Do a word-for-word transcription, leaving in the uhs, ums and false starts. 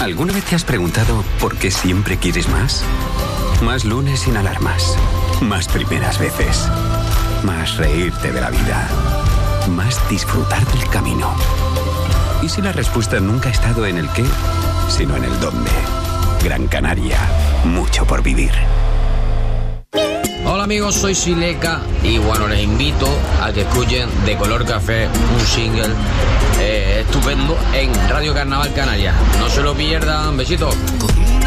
¿Alguna vez te has preguntado por qué siempre quieres más? Más lunes sin alarmas. Más primeras veces. Más reírte de la vida. Más disfrutar del camino. ¿Y si la respuesta nunca ha estado en el qué, sino en el dónde? Gran Canaria. Mucho por vivir. Hola amigos, soy Sileca y bueno, les invito a que escuchen De Color Café, un single eh, estupendo en Radio Carnaval Canarias. No se lo pierdan, besitos.